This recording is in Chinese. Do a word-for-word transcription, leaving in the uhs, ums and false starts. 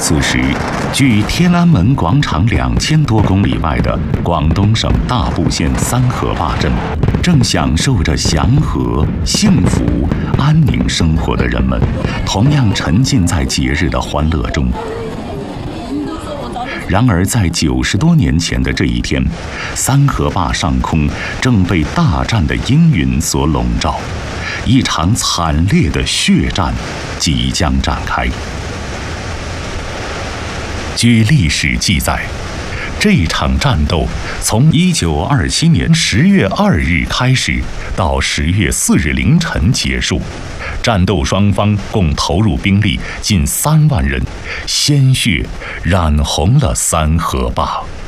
此时，距天安门广场两千多公里外的广东省大埔县三河坝镇，正享受着祥和、幸福、安宁生活的人们，同样沉浸在节日的欢乐中。然而，在九十多年前的这一天，三河坝上空正被大战的阴云所笼罩，一场惨烈的血战即将展开。据历史记载，这场战斗从一九二七年十月二日开始，到十月四日凌晨结束。战斗双方共投入兵力近三万人，鲜血染红了三河坝。